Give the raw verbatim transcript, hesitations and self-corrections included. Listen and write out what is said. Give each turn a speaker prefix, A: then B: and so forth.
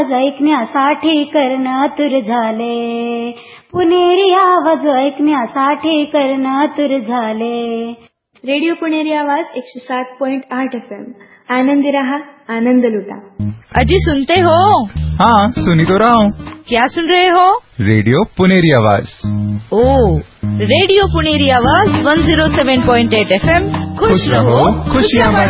A: ऐकण्यासाठी कर्ण आतुर झाले, पुणेरी आवाज ऐकण्यासाठी कर्ण आतुर झाले.
B: रेडिओ पुणेरी आवाज एकशे सात पॉइंट आठ एफ एम. आनंदी रहा, आनंद लुटा.
C: अजी सुनते हो?
D: हाँ सुनी तो रहा हूँ.
C: क्या सुन रहे हो?
D: रेडियो पुणेरी आवाज.
C: ओ, रेडियो पुणेरी आवाज एक सौ सात पॉइंट आठ एफ एम. खुश रहो, खुशियाँ